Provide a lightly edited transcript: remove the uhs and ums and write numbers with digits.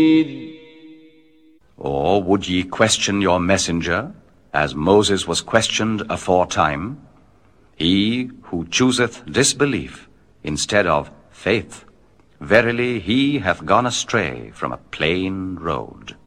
Or would ye question your messenger, as Moses was questioned aforetime? He who chooseth disbelief instead of faith, verily he hath gone astray from a plain road.